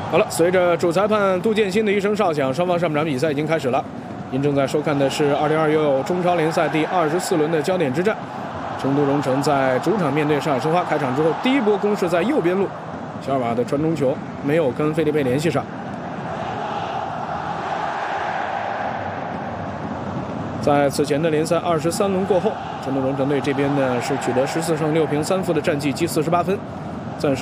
好了，随着主裁判杜建新的一声哨响，双方上半场比赛已经开始了。您正在收看的是2021中超联赛第24轮的焦点之战。成都蓉城在主场面对上海申花，开场之后第一波攻势在右边路，小尔瓦的传中球没有跟菲利佩联系上。在此前的联赛23轮过后，成都蓉城队这边呢是取得14胜6平3负的战绩，积48分。